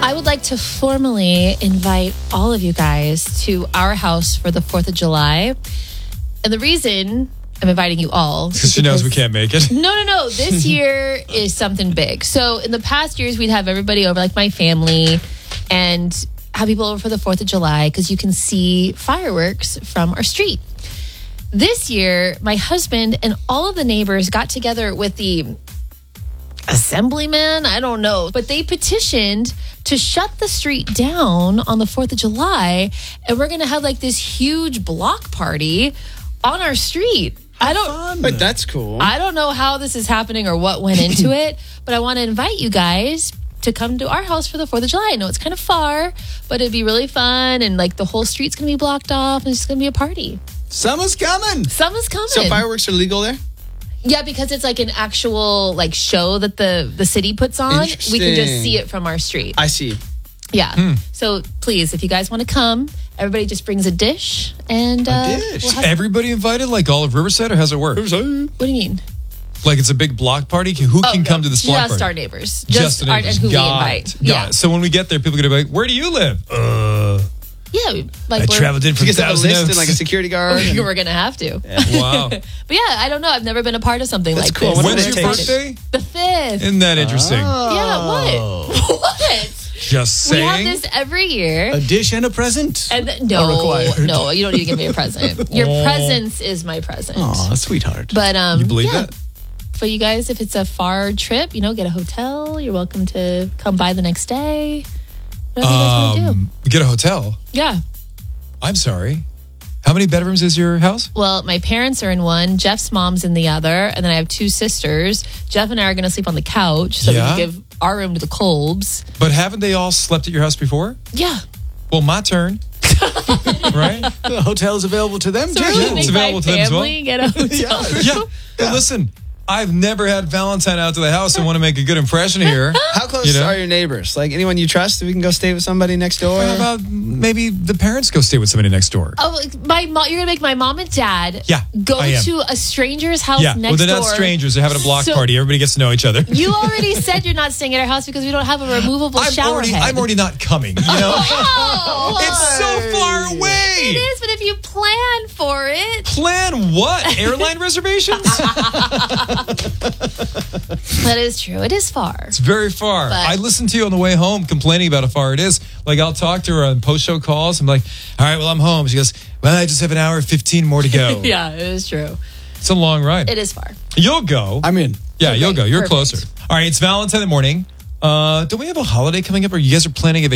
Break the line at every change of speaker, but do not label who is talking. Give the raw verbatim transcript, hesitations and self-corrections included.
I would like to formally invite all of you guys to our house for the fourth of July. And the reason I'm inviting you all...
Because she knows we can't make it.
No, no, no. This year is something big. So in the past years, we'd have everybody over, like my family, and have people over for the fourth of July because you can see fireworks from our street. This year, my husband and all of the neighbors got together with the assemblyman, I don't know, but they petitioned to shut the street down on the fourth of July, and we're going to have like this huge block party on our street. I don't
But that's cool.
I don't know how this is happening or what went into it, but I want to invite you guys to come to our house for the fourth of July. I know it's kind of far, but it'd be really fun, and like the whole street's going to be blocked off, and it's going to be a party.
Summer's coming.
Summer's coming.
So fireworks are legal there?
Yeah, because it's like an actual like show that the, the city puts on. We can just see it from our street.
I see.
Yeah.
Hmm.
So please, if you guys want to come, everybody just brings a dish. And uh,
A dish?
we'll have-
Everybody invited, like all of Riverside, or how's it work?
what do you mean?
Like it's a big block party? Who can
Oh,
come
no,
to this block
just
party?
our neighbors.
Just
Just,
the
our,
neighbors.
and who
Got
we invite.
it. Got
Yeah.
it. So when we get there, people are going to be like, where do you live? Uh,
Yeah. we- Like
I
we're,
traveled in
You
from
guys have a
Thousand
list and
Oaks.
like a security guard. and-
we're going to have to.
Wow.
But yeah, I don't know. I've never been a part of something
That's
like
cool.
this.
What
I'm
When's your
Take it.
excited.
birthday?
The fifth.
Isn't that interesting?
Yeah, what? What?
Just
We have
saying.
this every year.
A dish and a present.
And th- no,
required.
no, you don't need to give me a present. Your
Oh.
presence is my present.
Aw, sweetheart.
But um,
You believe
yeah.
that?
For you guys, if it's a far trip, you know, get a hotel. You're welcome to come by the next day. Whatever you guys want to do.
Um, get a hotel.
Yeah.
I'm sorry. How many bedrooms is your house?
Well, my parents are in one. Jeff's mom's in the other. And then I have two sisters. Jeff and I are going to sleep on the couch. So
Yeah?
we can give our room to the Kolbs.
But haven't they all slept at your house before?
Yeah.
Well, my turn. Right?
The hotel's available to them,
So
too.
we're going to
it's
make my
available to them as well.
family get a hotel.
Yeah. Well, listen, I've never had Valentine out to the house and want to make a good impression here.
How close
You know?
are your neighbors? Like anyone you trust? We can go stay with somebody next door.
How about maybe the parents go stay with somebody next door?
Oh, my mom! You're gonna make my mom and dad
Yeah,
go
I am.
to a stranger's house
Yeah,
next
well, they're not
door.
strangers. They're having a block
So-
party. Everybody gets to know each other.
You already said you're not staying at our house because we don't have a removable
I'm
shower
already,
head.
I'm already not coming. You know,
Oh,
it's so far
it
away.
is, but if you plan for it,
Plan what? Airline reservations?
that is true. It is far.
It's very far.
But-
I listened to you on the way home complaining about how far it is. Like, I'll talk to her on post-show calls. I'm like, all right, well, I'm home. She goes, well, I just have an hour and fifteen more to go.
Yeah, it is true.
It's a long ride.
It is far.
You'll go.
I'm in.
yeah, you'll go. You're
Perfect.
closer. All right, it's Valentine morning. Uh, don't we have a holiday coming up, or you guys are planning a